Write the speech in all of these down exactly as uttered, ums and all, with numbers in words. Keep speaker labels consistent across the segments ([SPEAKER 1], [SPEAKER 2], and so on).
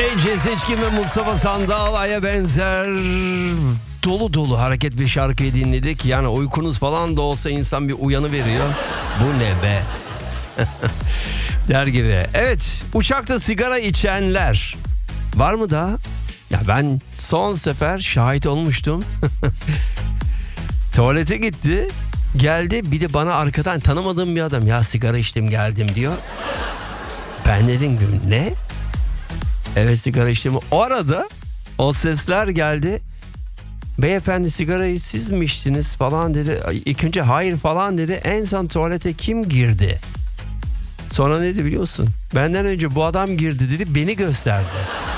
[SPEAKER 1] Ece Seçkin ve Mustafa Sandal Ay'a benzer dolu dolu hareket bir şarkıyı dinledik. Yani uykunuz falan da olsa insan bir uyanı veriyor. Bu ne be? Der gibi. Evet, uçakta sigara içenler var mı da? Ya ben son sefer şahit olmuştum. Tuvalete gitti. Geldi bir de bana arkadan tanımadığım bir adam. Ya sigara içtim geldim diyor. Ben dedim ne? Evet sigara içtim. O arada o sesler geldi. Beyefendi sigarayı siz mi içtiniz falan dedi. İlk önce hayır falan dedi. En son tuvalete kim girdi? Sonra ne dedi biliyorsun? Benden önce bu adam girdi dedi. Beni gösterdi.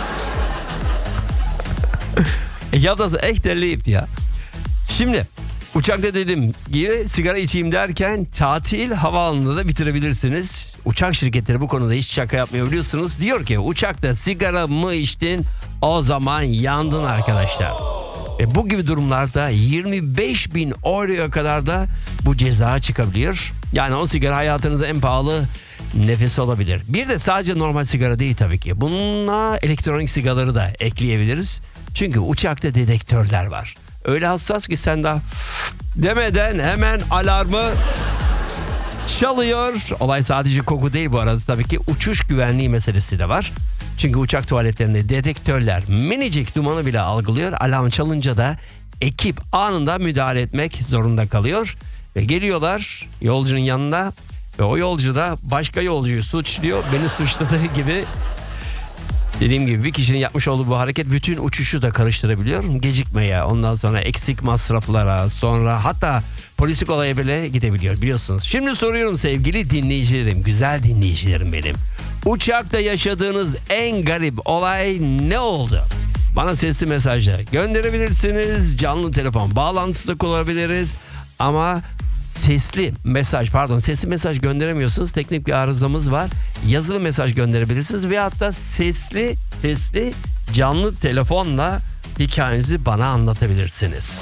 [SPEAKER 1] Ya da echt erlebt ya. Şimdi uçakta dedim gibi sigara içeyim derken tatil havaalanında da bitirebilirsiniz. Uçak şirketleri bu konuda hiç şaka yapmıyor biliyorsunuz. Diyor ki uçakta sigara mı içtin o zaman yandın arkadaşlar. E bu gibi durumlarda yirmi beş bin euroya kadar da bu ceza çıkabiliyor. Yani o sigara hayatınızda en pahalı nefes olabilir. Bir de sadece normal sigara değil tabii ki. Bununla elektronik sigaraları da ekleyebiliriz. Çünkü uçakta dedektörler var. Öyle hassas ki sen daha demeden hemen alarmı çalıyor. Olay sadece koku değil bu arada tabii ki uçuş güvenliği meselesi de var. Çünkü uçak tuvaletlerinde dedektörler minicik dumanı bile algılıyor. Alarm çalınca da ekip anında müdahale etmek zorunda kalıyor. Ve geliyorlar yolcunun yanına ve o yolcu da başka yolcuyu suçluyor. Beni suçladığı gibi. Dediğim gibi bir kişinin yapmış olduğu bu hareket bütün uçuşu da karıştırabiliyor. Gecikmeye, ondan sonra eksik masraflara, sonra hatta polislik olaya bile gidebiliyor biliyorsunuz. Şimdi soruyorum sevgili dinleyicilerim, güzel dinleyicilerim benim. Uçakta yaşadığınız en garip olay ne oldu? Bana sesli mesajla gönderebilirsiniz. Canlı telefon bağlantısı da kullanabiliriz. Ama sesli mesaj pardon sesli mesaj gönderemiyorsunuz. Teknik bir arızamız var. Yazılı mesaj gönderebilirsiniz. Veyahut da sesli sesli canlı telefonla hikayenizi bana anlatabilirsiniz.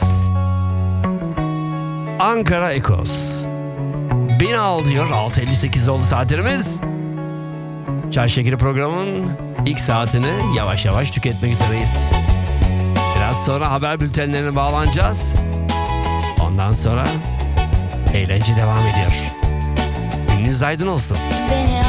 [SPEAKER 1] Ankara Ekos bin al diyor. altı elli sekiz oldu saatlerimiz. Çay Şekeri programının ilk saatini yavaş yavaş tüketmek üzereyiz. Biraz sonra haber bültenlerine bağlanacağız. Ondan sonra eğlence devam ediyor. Gününüz aydın olsun.